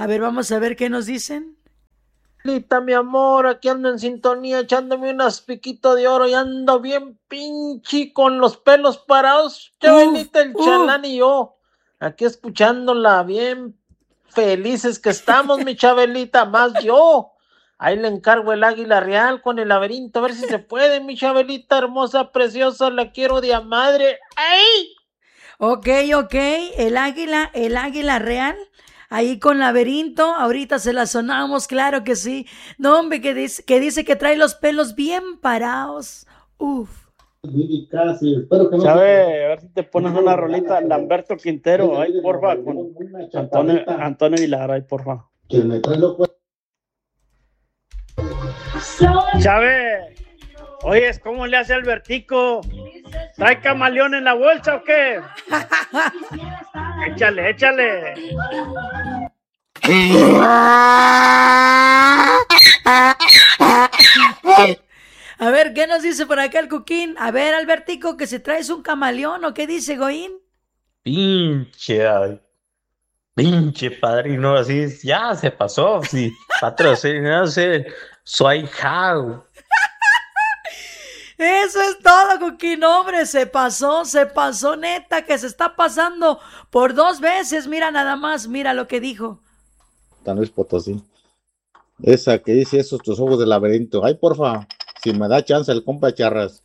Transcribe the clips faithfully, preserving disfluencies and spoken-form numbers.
A ver, vamos a ver qué nos dicen. Lita, mi amor, aquí ando en sintonía echándome unas piquitos de oro y ando bien pinche con los pelos parados. Chabelita, el uf. Chalán y yo, aquí escuchándola, bien felices que estamos, mi Chabelita, más yo. Ahí le encargo el águila real con el laberinto, a ver si se puede, mi Chabelita hermosa, preciosa, la quiero de a madre. ¡Ay! Ok, ok, el águila, el águila real. Ahí con laberinto, ahorita se la sonamos, claro que sí. No, hombre, que dice que, dice que trae los pelos bien parados. Uf. ¿Sabe? A ver si te pones una rolita, Lamberto Quintero, ahí porfa, con Antonio, Antonio Aguilar, ahí porfa. Chávez, oye, ¿cómo le hace Albertico? ¿Trae camaleón en la bolsa o qué? Échale, échale. A ver, ¿qué nos dice por acá el Cuquín? A ver, Albertico, que si traes un camaleón o qué dice Goín. Pinche, ay, pinche padrino, así ya se pasó, sí, patrocinarse su ahijado. Eso es todo, Cuquín, hombre, se pasó, se pasó, neta, que se está pasando por dos veces, mira nada más, mira lo que dijo. San Luis Potosí. Esa que dice esos tus ojos de laberinto. Ay, porfa, si me da chance el compa Charras.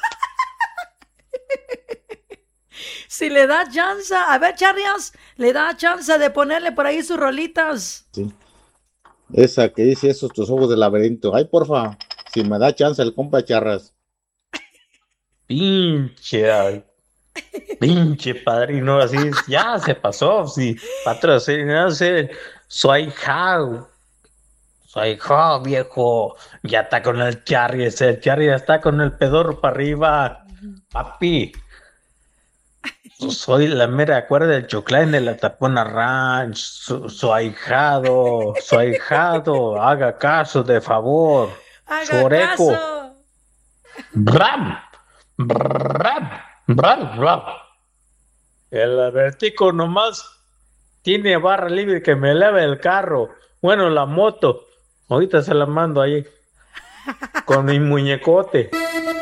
Si le da chance, a ver, Charrias, le da chance de ponerle por ahí sus rolitas. Sí. Esa que dice esos tus ojos de laberinto. Ay, porfa, si me da chance el compa Charras. Pinche, ay, pinche padrino, así ya se pasó, sí, patrocinarse su ahijado. Su ahijado, viejo, ya está con el Charry, ese el Charry ya está con el pedorro para arriba, papi. Soy la mera cuerda del Choclán de la Tapona Ranch, su, su ahijado, su ahijado, haga caso de favor. Haga Choreco. caso. Bram, bram, bram, bram. El Albertico nomás tiene barra libre que me lave el carro. Bueno, la moto. Ahorita se la mando ahí. Con mi muñecote.